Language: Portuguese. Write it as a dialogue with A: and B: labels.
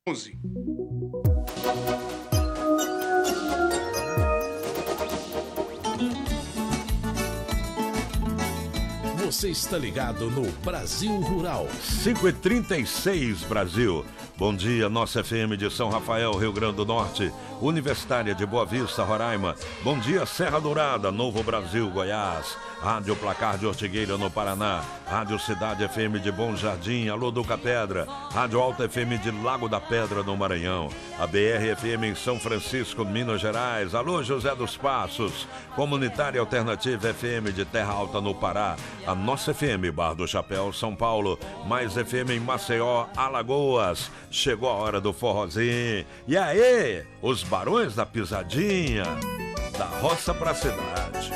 A: 11.
B: Você está ligado no Brasil Rural.
C: 5h36, Brasil. Bom dia, nossa FM de São Rafael, Rio Grande do Norte. Universitária de Boa Vista, Roraima. Bom dia, Serra Dourada, Novo Brasil, Goiás. Rádio Placar de Ortigueira, no Paraná. Rádio Cidade FM de Bom Jardim, alô Duca Pedra. Rádio Alta FM de Lago da Pedra, no Maranhão. A BR FM em São Francisco, Minas Gerais. Alô José dos Passos. Comunitária Alternativa FM de Terra Alta, no Pará. A nossa FM, Bar do Chapéu, São Paulo. Mais FM em Maceió, Alagoas. Chegou a hora do forrozinho. E aí, os barões da pisadinha, da roça pra cidade.